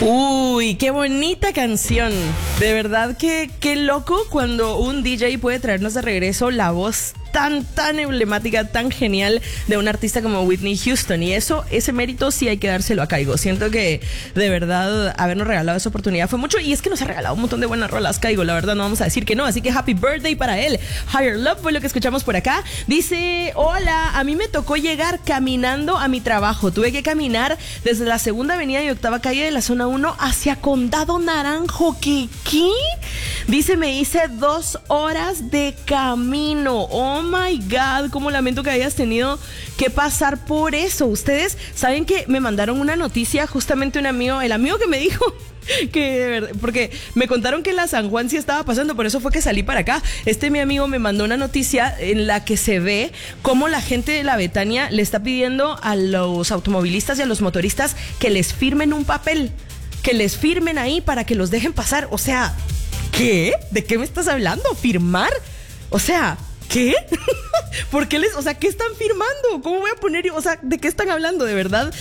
Uy, qué bonita canción. De verdad que qué loco cuando un DJ puede traernos de regreso la voz tan emblemática, tan genial de un artista como Whitney Houston. Y ese mérito sí hay que dárselo a Kygo. Siento que de verdad habernos regalado esa oportunidad fue mucho. Y es que nos ha regalado un montón de buenas rolas, Kygo. La verdad no vamos a decir que no. Así que happy birthday para él. Higher Love fue lo que escuchamos por acá. Dice, hola, a mí me tocó llegar caminando a mi trabajo. Tuve que caminar desde la segunda avenida y octava calle de la zona 1 hacia Condado Naranjo. ¿Qué? Dice, me hice 2 horas de camino. Oh my God, cómo lamento que hayas tenido que pasar por eso. Ustedes saben que me mandaron una noticia, justamente el amigo que me dijo porque me contaron que la San Juan sí estaba pasando, por eso fue que salí para acá. Mi amigo me mandó una noticia en la que se ve cómo la gente de la Betania le está pidiendo a los automovilistas y a los motoristas que les firmen un papel, que les firmen ahí para que los dejen pasar. O sea, ¿qué? ¿De qué me estás hablando? ¿Firmar? O sea, ¿qué? ¿Por qué qué están firmando? ¿Cómo voy a poner? O sea, ¿de qué están hablando? De verdad,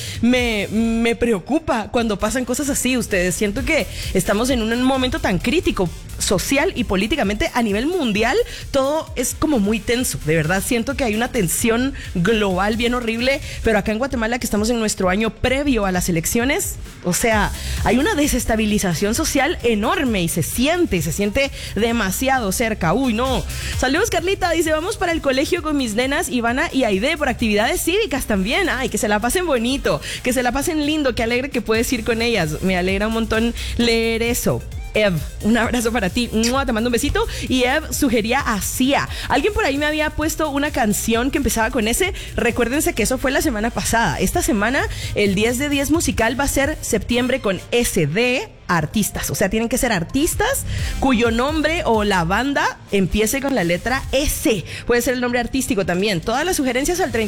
me preocupa cuando pasan cosas así. Ustedes, siento que estamos en un momento tan crítico, social y políticamente a nivel mundial. Todo es como muy tenso. De verdad, siento que hay una tensión global bien horrible. Pero acá en Guatemala, que estamos en nuestro año previo a las elecciones, o sea, hay una desestabilización social enorme y se siente demasiado cerca. Uy, no. Saludos, Carlita. Dice, vamos para el colegio con mis nenas Ivana y Aide por actividades cívicas también. Ay, que se la pasen bonito, que se la pasen lindo, que alegre que puedes ir con ellas. Me alegra un montón leer eso. Ev, un abrazo para ti. Te mando un besito. Y Ev sugería a Sia. Alguien por ahí me había puesto una canción que empezaba con ese. Recuérdense que eso fue la semana pasada. Esta semana, el 10 de 10 musical va a ser septiembre con S de artistas. O sea, tienen que ser artistas cuyo nombre o la banda empiece con la letra S. Puede ser el nombre artístico también. Todas las sugerencias al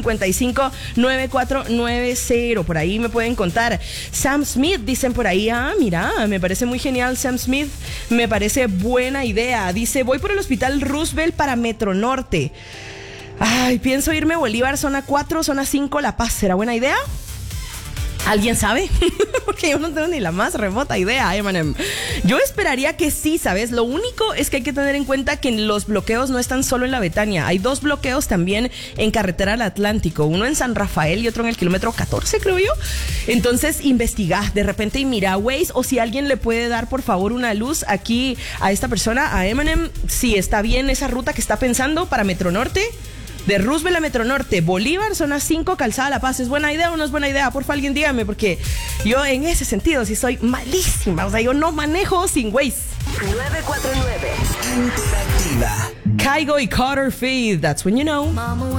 3755-9490. Por ahí me pueden contar. Sam Smith, dicen por ahí. Mira, me parece muy genial Sam Smith. Me parece buena idea. Dice, voy por el Hospital Roosevelt para Metro Norte. Ay, pienso irme Bolívar, zona 4, zona 5, La Paz. ¿Será buena idea? ¿Alguien sabe? Porque yo no tengo ni la más remota idea, Emanem. Yo esperaría que sí, ¿sabes? Lo único es que hay que tener en cuenta que los bloqueos no están solo en la Betania. Hay 2 bloqueos también en carretera al Atlántico. Uno en San Rafael y otro en el kilómetro 14, creo yo. Entonces, investiga de repente y mira Waze, o si alguien le puede dar, por favor, una luz aquí a esta persona, a Emanem, si está bien esa ruta que está pensando para Metro Norte. De Roosevelt a Metro Norte, Bolívar, zona 5, Calzada La Paz. ¿Es buena idea o no es buena idea? Porfa, alguien dígame, porque yo en ese sentido sí soy malísima. O sea, yo no manejo sin Waze. 949 Interactiva. Kygo y Carter Faith, that's when you know.